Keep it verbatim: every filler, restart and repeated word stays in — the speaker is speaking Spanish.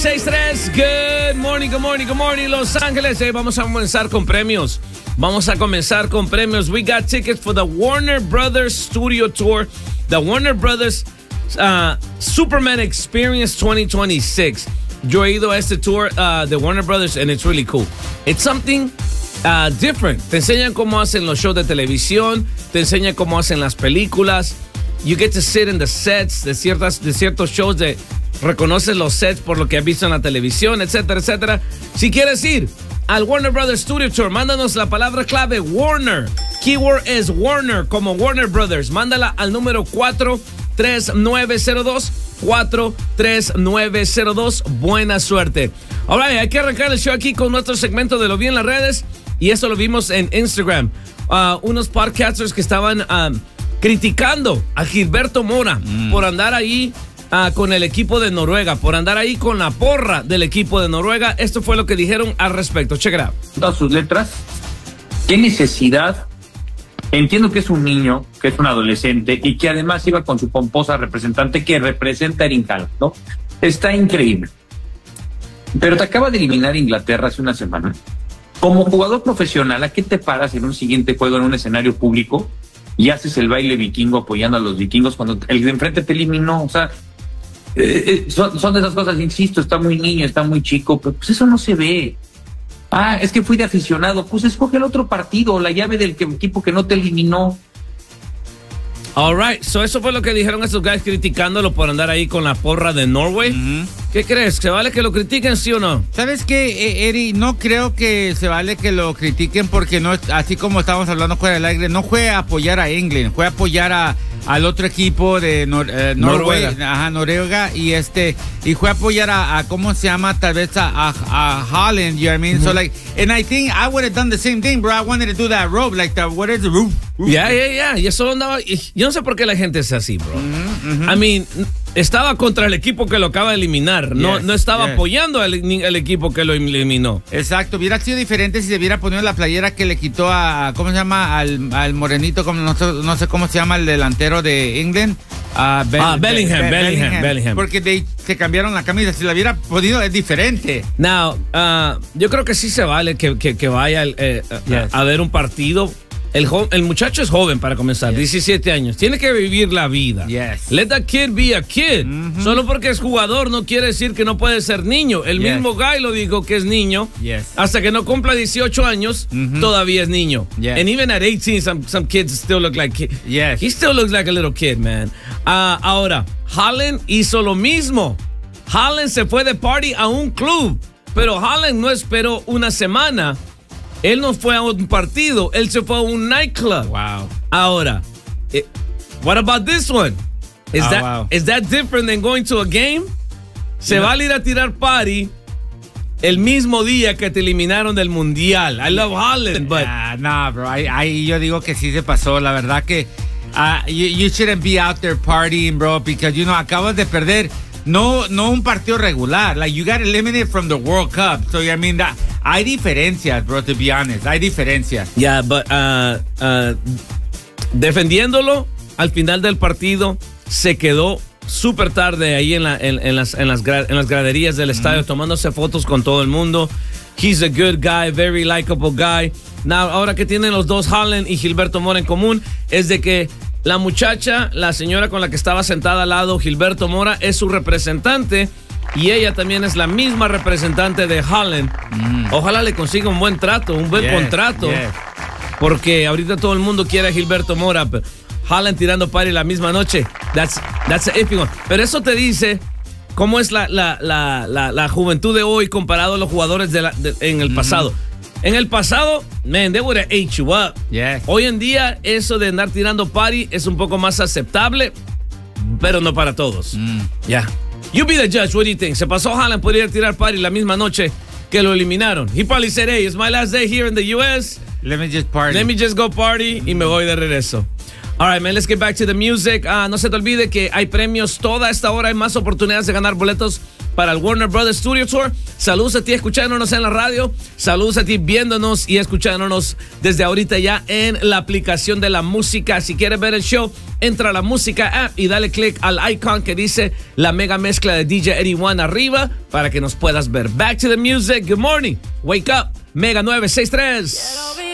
seis tres, good morning, good morning, good morning, Los Ángeles. Hey, vamos a comenzar con premios. Vamos a comenzar con premios. We got tickets for the Warner Brothers Studio Tour, the Warner Brothers uh, Superman Experience twenty twenty-six. Yo he ido a este tour uh, de Warner Brothers and it's really cool. It's something uh, different. Te enseñan cómo hacen los shows de televisión, te enseñan cómo hacen las películas. You get to sit in the sets de, ciertas, de ciertos shows de... Reconoces los sets por lo que has visto en la televisión, etcétera, etcétera. Si quieres ir al Warner Brothers Studio Tour, mándanos la palabra clave Warner. Keyword es Warner, como Warner Brothers. Mándala al número cuatro tres nueve cero dos, cuatro tres nueve cero dos. Buena suerte. All right, hay que arrancar el show aquí con nuestro segmento de Lo Vi en las redes. Y eso lo vimos en Instagram. Uh, unos podcasters que estaban um, criticando a Gilberto Mora mm. por andar ahí Uh, con el equipo de Noruega, por andar ahí con la porra del equipo de Noruega. Esto fue lo que dijeron al respecto. Check it out. Todas sus letras. ¿Qué necesidad? Entiendo que es un niño, que es un adolescente y que además iba con su pomposa representante que representa a Erin Haaland, ¿no? Está increíble. Pero te acaba de eliminar Inglaterra hace una semana. Como jugador profesional, ¿a qué te paras en un siguiente juego en un escenario público y haces el baile vikingo apoyando a los vikingos cuando el de enfrente te eliminó? O sea, Eh, eh, son, son de esas cosas, insisto, está muy niño, está muy chico, pero pues eso no se ve. Ah, es que fui de aficionado, pues escoge el otro partido, la llave del que, equipo que no te eliminó. All right, so eso fue lo que dijeron esos guys criticándolo por andar ahí con la porra de Norway. Uh-huh. ¿Qué crees? ¿Se vale que lo critiquen, sí o no? ¿Sabes qué, Eri? No creo que se vale que lo critiquen porque no, así como estábamos hablando fuera del aire, no fue a apoyar a England, fue a apoyar a al otro equipo de Nor, eh, Norway, Noruega. Ajá, Noruega, y este, y fue a apoyar a, a ¿cómo se llama? Tal vez a, a, a Holland, you know what I mean? Mm-hmm. So like, and I think I would have done the same thing, bro. I wanted to do that rope, like the, what is the rope? Yeah, yeah, yeah. Y eso andaba, yo no sé por qué la gente es así, bro. Mm-hmm, mm-hmm. I mean, estaba contra el equipo que lo acaba de eliminar, no, yes, no estaba yes. apoyando al, al equipo que lo eliminó. Exacto, hubiera sido diferente si se hubiera ponido la playera que le quitó a, ¿cómo se llama? Al, al morenito, como no, no sé cómo se llama, el delantero de England. Uh, Be ah, Bellingham, Be Bellingham, Bellingham, Bellingham. Porque de, se cambiaron la camisa, si la hubiera podido es diferente. Now, uh, yo creo que sí se vale que, que, que vaya eh, yes. a, a ver un partido. El, el muchacho es joven para comenzar, yes. diecisiete años. Tiene que vivir la vida. Yes. Let that kid be a kid. Mm-hmm. Solo porque es jugador no quiere decir que no puede ser niño. El yes. mismo guy lo dijo que es niño. Yes. Hasta que no cumpla dieciocho años, mm-hmm. todavía es niño. Yes. And even at eighteen, some, some kids still look like kids. Yes. He still looks like a little kid, man. Uh, ahora, Haaland hizo lo mismo. Haaland se fue de party a un club. Pero Haaland no esperó una semana. Él no fue a un partido, él se fue a un nightclub. Wow. Ahora, it, what about this one? Is, oh, that, wow. is that different than going to a game? Se yeah. va a ir a tirar party el mismo día que te eliminaron del mundial. I love Haaland, but... Uh, nah, bro, I, I, yo digo que sí se pasó. La verdad que uh, you, you shouldn't be out there partying, bro, because, you know, acabas de perder... No, no un partido regular. Like, you got eliminated from the World Cup. So, I mean, that, hay diferencias, bro, to be honest. Hay diferencias. Yeah, but uh, uh, defendiéndolo, al final del partido, se quedó súper tarde ahí en, la, en, en, las, en, las, gra en las graderías del estadio, mm-hmm. tomándose fotos con todo el mundo. He's a good guy, very likable guy. Now, ahora que tienen los dos, Haaland y Gilberto Mora, en común, es de que la muchacha, la señora con la que estaba sentada al lado, Gilberto Mora, es su representante y ella también es la misma representante de Haaland. Mm. Ojalá le consiga un buen trato, un buen yes, contrato, yes. porque ahorita todo el mundo quiere a Gilberto Mora. Haaland tirando party la misma noche. That's, that's an iffy one. Pero eso te dice cómo es la, la, la, la, la juventud de hoy comparado a los jugadores de la, de, en el mm-hmm. pasado. En el pasado, man, they would have ate you up. Yes. Hoy en día, eso de andar tirando party es un poco más aceptable, pero no para todos. Mm. Yeah. You be the judge, what do you think? ¿Se pasó Haaland por ir a tirar party la misma noche que lo eliminaron? He probably said, hey, it's my last day here in the U S. Let me just party. Let me just go party y me voy de regreso. All right, man, let's get back to the music. Uh, no se te olvide que hay premios toda esta hora. Hay más oportunidades de ganar boletos para el Warner Brothers Studio Tour. Saludos a ti escuchándonos en la radio. Saludos a ti viéndonos y escuchándonos desde ahorita ya en la aplicación de la música. Si quieres ver el show, entra a la música app y dale click al icon que dice la mega mezcla de D J Eddie One arriba para que nos puedas ver. Back to the music. Good morning. Wake up. Mega nueve seis tres.